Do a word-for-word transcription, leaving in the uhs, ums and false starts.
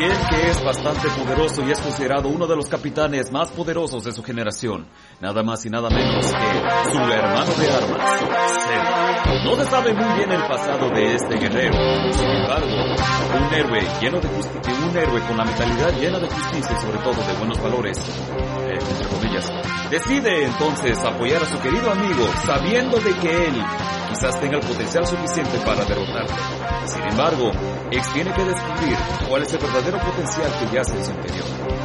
aquel que es bastante poderoso y es considerado uno de los capitanes más poderosos de su generación, nada más y nada menos que su hermano de armas, Zed. No se sabe muy bien el pasado de este guerrero, sin embargo, un héroe lleno de justicia, un héroe con la mentalidad llena de justicia y sobre todo de buenos valores, eh, entre comillas, decide entonces apoyar a su querido amigo, sabiendo de que él quizás tenga el potencial suficiente para derrotarlo. Sin embargo, X tiene que descubrir cuál es el verdadero potencial que yace en su interior.